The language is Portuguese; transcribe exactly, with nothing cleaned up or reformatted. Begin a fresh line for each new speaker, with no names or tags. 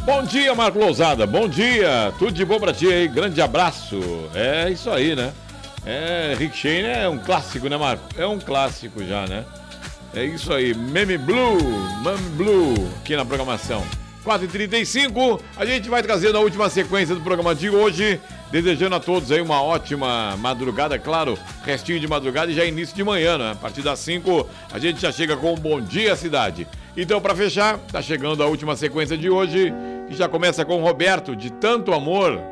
Bom dia, Marco Lousada. Bom dia. Tudo de bom pra ti aí. Grande abraço. É isso aí, né? É, Rick Shane é um clássico, né, Marco? É um clássico já, né? É isso aí. Meme Blue, Meme Blue, aqui na programação. quatro e trinta e cinco, a gente vai trazendo a última sequência do programa de hoje, desejando a todos aí uma ótima madrugada, claro, restinho de madrugada e já início de manhã, né? A partir das cinco, a gente já chega com um bom dia cidade. Então, para fechar, tá chegando a última sequência de hoje, que já começa com o Roberto, de Tanto Amor.